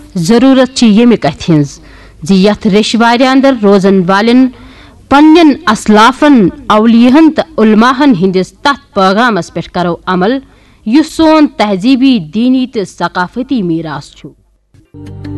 जरूरत ये कथ हज यथ रेशवार अंदर रोजन वालन पन्न असलाफन अवलियन तो उलमाहन हंदिस तथ पैगामस पे करो अमल यु सोन तहजीबी दीनी तो सकाफती मीरास छु।